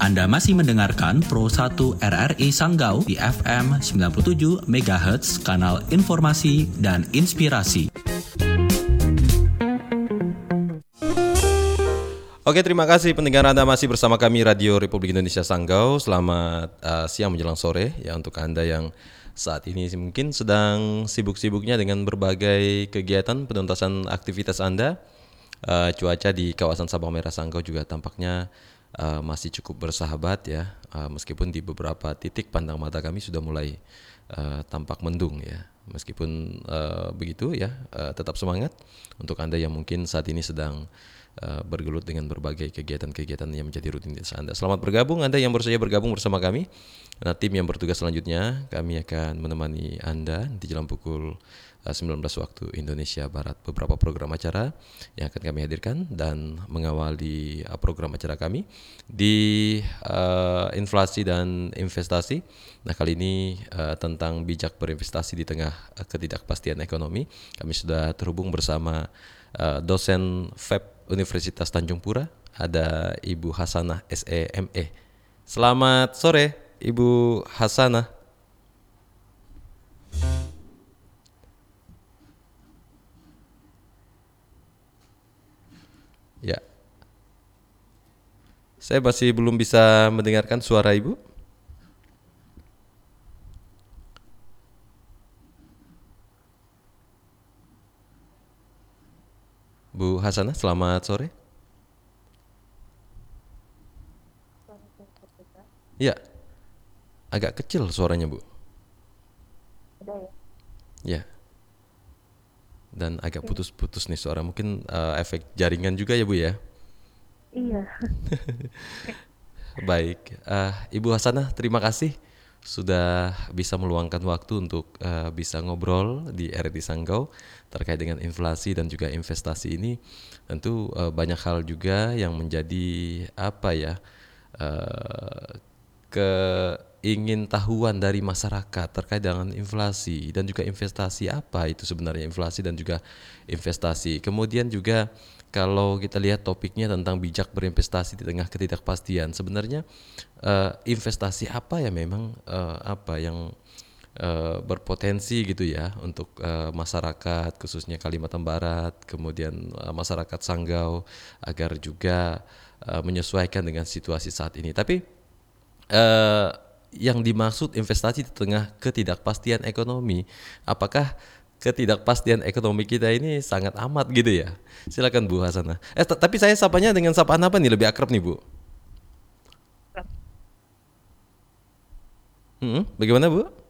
Anda masih mendengarkan Pro 1 RRI Sanggau di FM 97 MHz, kanal informasi dan inspirasi. Oke, terima kasih pendengar Anda masih bersama kami Radio Republik Indonesia Sanggau. Selamat siang menjelang sore ya untuk Anda yang saat ini mungkin sedang sibuk-sibuknya dengan berbagai kegiatan penuntasan aktivitas Anda. Cuaca di kawasan Sabang Merah Sanggau juga tampaknya masih cukup bersahabat ya, meskipun di beberapa titik pandang mata kami sudah mulai tampak mendung ya. Meskipun begitu ya, tetap semangat untuk Anda yang mungkin saat ini sedang bergelut dengan berbagai kegiatan-kegiatan yang menjadi rutinitas Anda. Selamat bergabung Anda yang baru saja bergabung bersama kami. Nah, tim yang bertugas selanjutnya kami akan menemani Anda di jam pukul 19 waktu Indonesia Barat. Beberapa program acara yang akan kami hadirkan dan mengawali program acara kami di inflasi dan investasi. Nah, kali ini tentang bijak berinvestasi di tengah ketidakpastian ekonomi. Kami sudah terhubung bersama dosen FEB Universitas Tanjung Pura, ada Ibu Hasanah SEME. Selamat sore Ibu Hasanah. Ya, saya masih belum bisa mendengarkan suara Ibu. Bu Hasanah, selamat sore. Ya, agak kecil suaranya Bu. Ya, dan agak putus-putus nih suara. Mungkin efek jaringan juga ya Bu ya. Iya. Baik, Ibu Hasanah, terima kasih sudah bisa meluangkan waktu untuk bisa ngobrol di RRI Sanggau terkait dengan inflasi dan juga investasi ini. Tentu banyak hal juga yang menjadi keingintahuan dari masyarakat terkait dengan inflasi dan juga investasi. Apa itu sebenarnya inflasi dan juga investasi? Kemudian juga kalau kita lihat topiknya tentang bijak berinvestasi di tengah ketidakpastian, sebenarnya investasi apa ya memang yang berpotensi gitu ya untuk masyarakat khususnya Kalimantan Barat, kemudian masyarakat Sanggau agar juga menyesuaikan dengan situasi saat ini. Tapi yang dimaksud investasi di tengah ketidakpastian ekonomi, apakah ketidakpastian ekonomi kita ini sangat amat gitu ya? Silakan Bu Hasanah. Tapi saya sapanya dengan sapaan apa nih lebih akrab nih Bu? Bagaimana Bu?